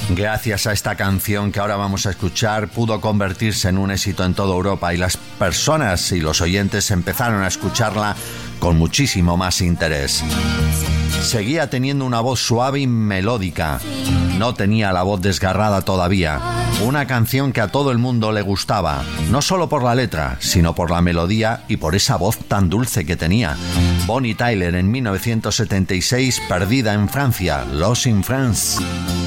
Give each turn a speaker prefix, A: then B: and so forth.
A: Gracias a esta canción que ahora vamos a escuchar, pudo convertirse en un éxito en toda Europa y las personas y los oyentes empezaron a escucharla con muchísimo más interés. Seguía teniendo una voz suave y melódica. No tenía la voz desgarrada todavía. Una canción que a todo el mundo le gustaba, no solo por la letra, sino por la melodía y por esa voz tan dulce que tenía. Bonnie Tyler en 1976, Perdida en Francia, Lost in France.